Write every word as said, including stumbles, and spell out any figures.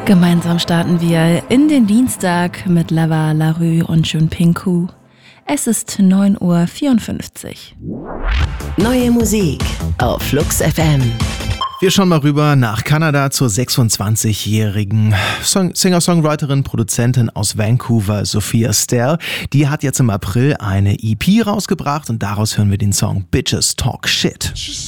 Gemeinsam starten wir in den Dienstag mit Lava, Larue und Junpinku. Es ist neun Uhr vierundfünfzig. Neue Musik auf Flux F M. Wir schauen mal rüber nach Kanada zur sechsundzwanzigjährigen Song- Singer-Songwriterin, Produzentin aus Vancouver, Sophia Stell. Die hat jetzt im April eine E P rausgebracht und daraus hören wir den Song Bitches Talk Shit.